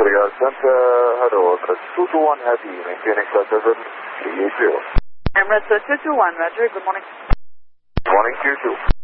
Disregard Center, hello, 221 Heavy, maintaining flight level 380. Emirates 221, Roger, good morning. Good morning, Q2.